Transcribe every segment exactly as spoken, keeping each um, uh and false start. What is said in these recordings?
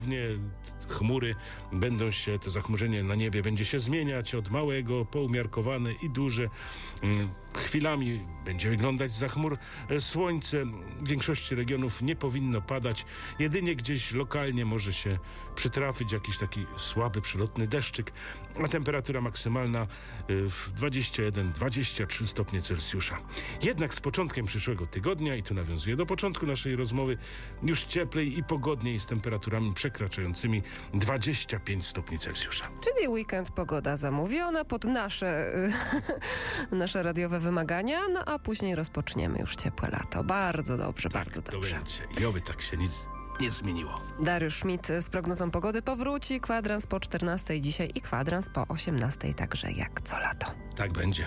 Chmury będą się, to zachmurzenie na niebie będzie się zmieniać od małego po umiarkowane i duże. Chwilami będzie wyglądać za chmur słońce. W większości regionów nie powinno padać. Jedynie gdzieś lokalnie może się przytrafić jakiś taki słaby, przelotny deszczyk, a temperatura maksymalna w dwadzieścia jeden dwadzieścia trzy stopnie Celsjusza. Jednak z początkiem przyszłego tygodnia, i tu nawiązuję do początku naszej rozmowy, już cieplej i pogodniej z temperaturami przekraczającymi dwadzieścia pięć stopni Celsjusza. Czyli weekend pogoda zamówiona pod nasze, nasze radiowe wymagania, no a później rozpoczniemy już ciepłe lato. Bardzo dobrze, tak, bardzo dobrze. To będzie. I oby tak się nic nie zmieniło. Dariusz Schmidt z prognozą pogody powróci. Kwadrans po czternastej dzisiaj i kwadrans po osiemnastej, także jak co lato. Tak będzie.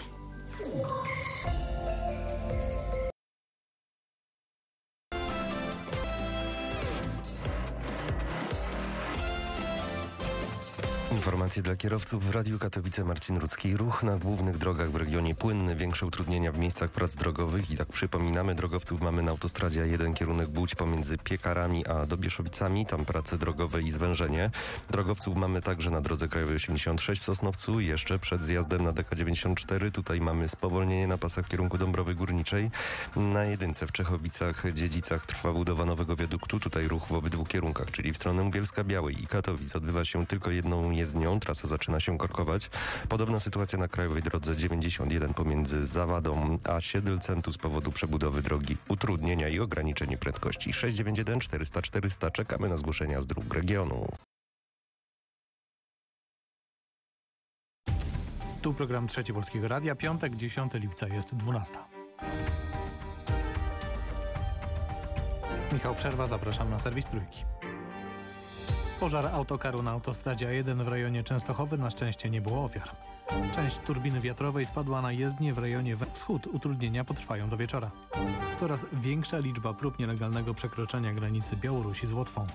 Informacje dla kierowców w Radiu Katowice. Marcin Rudzki. Ruch na głównych drogach w regionie płynny, większe utrudnienia w miejscach prac drogowych i tak przypominamy, drogowców mamy na autostradzie A jeden kierunek Łódź pomiędzy Piekarami a Dobieszowicami, tam prace drogowe i zwężenie. Drogowców mamy także na drodze krajowej osiemdziesiąt sześć w Sosnowcu i jeszcze przed zjazdem na D K dziewięćdziesiąt cztery. Tutaj mamy spowolnienie na pasach w kierunku Dąbrowy Górniczej. Na jedynce w Czechowicach, Dziedzicach trwa budowa nowego wiaduktu. Tutaj ruch w obydwu kierunkach, czyli w stronę Bielska-Białej i Katowic odbywa się tylko jedną jezdnią. Trasa zaczyna się korkować. Podobna sytuacja na krajowej drodze dziewięćdziesiąt jeden pomiędzy Zawadą a Siedlcem. Tu z powodu przebudowy drogi utrudnienia i ograniczenie prędkości. sześć dziewięć jeden czterysta czterysta. Czekamy na zgłoszenia z dróg regionu. Tu program Trzeci Polskiego Radia. Piątek, dziesiątego lipca jest dwunasta. Michał Przerwa, zapraszam na serwis Trójki. Pożar autokaru na autostradzie A jeden w rejonie Częstochowy, na szczęście nie było ofiar. Część turbiny wiatrowej spadła na jezdnię w rejonie Wschód. Utrudnienia potrwają do wieczora. Coraz większa liczba prób nielegalnego przekroczenia granicy Białorusi z Łotwą.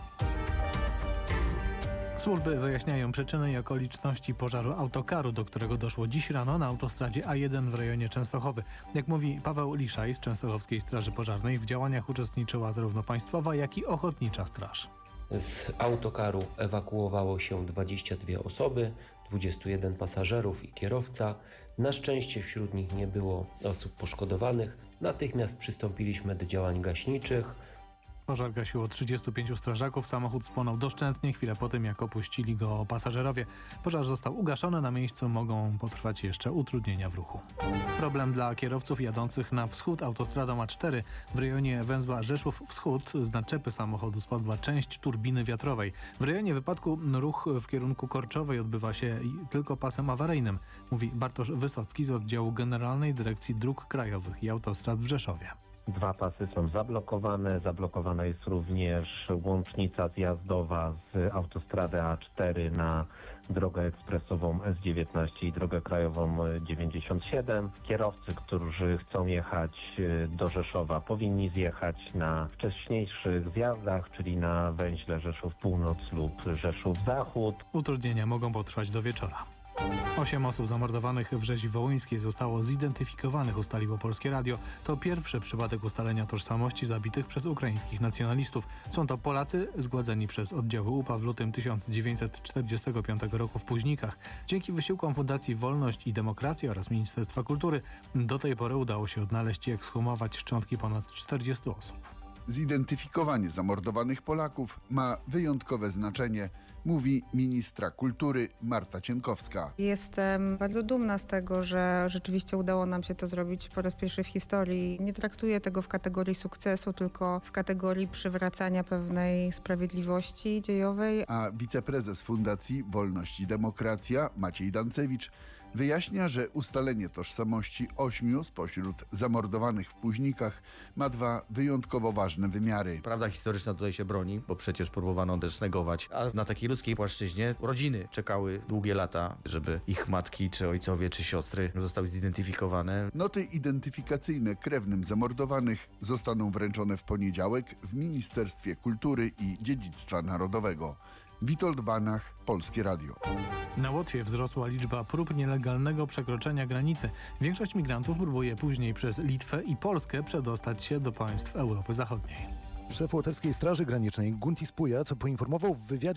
Służby wyjaśniają przyczyny i okoliczności pożaru autokaru, do którego doszło dziś rano na autostradzie A jeden w rejonie Częstochowy. Jak mówi Paweł Liszaj z Częstochowskiej Straży Pożarnej, w działaniach uczestniczyła zarówno państwowa, jak i ochotnicza straż. Z autokaru ewakuowało się dwadzieścia dwie osoby, dwudziestu jeden pasażerów i kierowca. Na szczęście wśród nich nie było osób poszkodowanych. Natychmiast przystąpiliśmy do działań gaśniczych. Pożar gasiło trzydziestu pięciu strażaków. Samochód spłonął doszczętnie chwilę po tym, jak opuścili go pasażerowie. Pożar został ugaszony. Na miejscu mogą potrwać jeszcze utrudnienia w ruchu. Problem dla kierowców jadących na wschód autostradą A cztery. W rejonie węzła Rzeszów Wschód z naczepy samochodu spadła część turbiny wiatrowej. W rejonie wypadku ruch w kierunku Korczowej odbywa się tylko pasem awaryjnym, mówi Bartosz Wysocki z oddziału Generalnej Dyrekcji Dróg Krajowych i Autostrad w Rzeszowie. Dwa pasy są zablokowane. Zablokowana jest również łącznica zjazdowa z autostrady A cztery na drogę ekspresową S dziewiętnaście i drogę krajową dziewięćdziesiąt siedem. Kierowcy, którzy chcą jechać do Rzeszowa, powinni zjechać na wcześniejszych zjazdach, czyli na węźle Rzeszów Północ lub Rzeszów Zachód. Utrudnienia mogą potrwać do wieczora. Osiem osób zamordowanych w Rzezi Wołyńskiej zostało zidentyfikowanych, ustaliło Polskie Radio. To pierwszy przypadek ustalenia tożsamości zabitych przez ukraińskich nacjonalistów. Są to Polacy zgładzeni przez oddziały U P A w lutym tysiąc dziewięćset czterdziestego piątego roku w Późnikach. Dzięki wysiłkom Fundacji Wolność i Demokracja oraz Ministerstwa Kultury do tej pory udało się odnaleźć i ekshumować szczątki ponad czterdziestu osób. Zidentyfikowanie zamordowanych Polaków ma wyjątkowe znaczenie, mówi ministra kultury Marta Cienkowska. Jestem bardzo dumna z tego, że rzeczywiście udało nam się to zrobić po raz pierwszy w historii. Nie traktuję tego w kategorii sukcesu, tylko w kategorii przywracania pewnej sprawiedliwości dziejowej. A wiceprezes Fundacji Wolność i Demokracja Maciej Dancewicz wyjaśnia, że ustalenie tożsamości ośmiu spośród zamordowanych w Późnikach ma dwa wyjątkowo ważne wymiary. Prawda historyczna tutaj się broni, bo przecież próbowano też negować, a na takiej ludzkiej płaszczyźnie rodziny czekały długie lata, żeby ich matki, czy ojcowie, czy siostry zostały zidentyfikowane. Noty identyfikacyjne krewnym zamordowanych zostaną wręczone w poniedziałek w Ministerstwie Kultury i Dziedzictwa Narodowego. Witold Banach, Polskie Radio. Na Łotwie wzrosła liczba prób nielegalnego przekroczenia granicy. Większość migrantów próbuje później przez Litwę i Polskę przedostać się do państw Europy Zachodniej. Szef Łotewskiej Straży Granicznej Guntis Puja, co poinformował w wywiadzie